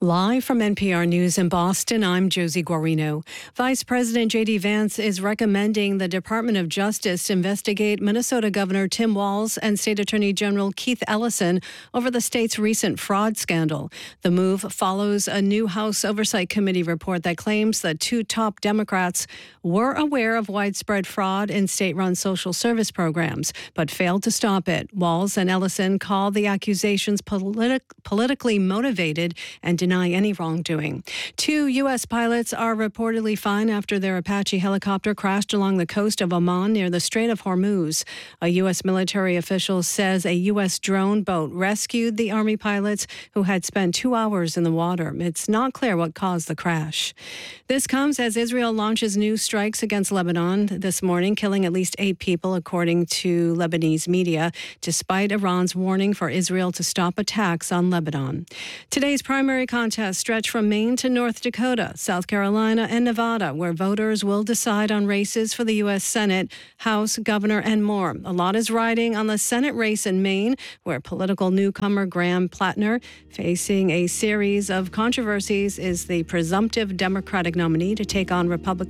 Live from NPR News in Boston, I'm Josie Guarino. Vice President J.D. Vance is recommending the Department of Justice investigate Minnesota Governor Tim Walz and State Attorney General Keith Ellison over the state's recent fraud scandal. The move follows a new House Oversight Committee report that claims that two top Democrats were aware of widespread fraud in state-run social service programs, but failed to stop it. Walz and Ellison call the accusations politically motivated and deny any wrongdoing. Two U.S. pilots are reportedly fine after their Apache helicopter crashed along the coast of Oman near the Strait of Hormuz. A U.S. military official says a U.S. drone boat rescued the Army pilots who had spent 2 hours in the water. It's not clear what caused the crash. This comes as Israel launches new strikes against Lebanon this morning, killing at least 8 people, according to Lebanese media, despite Iran's warning for Israel to stop attacks on Lebanon. Today's primary contests stretch from Maine to North Dakota, South Carolina, and Nevada, where voters will decide on races for the U.S. Senate, House, governor, and more. A lot is riding on the Senate race in Maine, where political newcomer Graham Plattner, facing a series of controversies, is the presumptive Democratic nominee to take on Republican